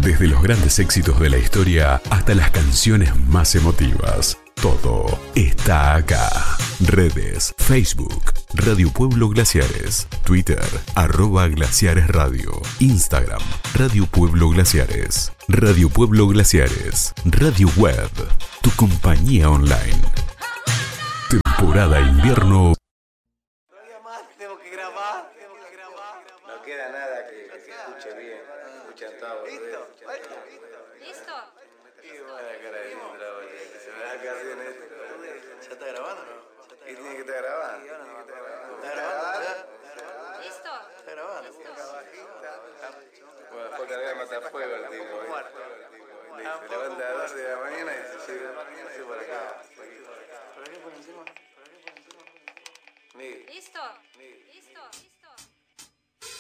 Desde los grandes éxitos de la historia hasta las canciones más emotivas, todo está acá. Redes, Facebook, Radio Pueblo Glaciares, Twitter, @Glaciares Radio, Instagram, Radio Pueblo Glaciares, Radio Pueblo Glaciares, Radio Web, tu compañía online. Temporada invierno. Todavía más, tengo que grabar. No queda nada que se escuche bien. Escuchan todo. ¿Listo? ¿Listo? Y buena cara de Indra, boludo. Se me da casi en esto. ¿Ya está grabando o no? ¿Y tiene que estar grabando? ¿Está grabando ya? ¿Listo? ¿Está grabando? Bueno, después cargar más afuera.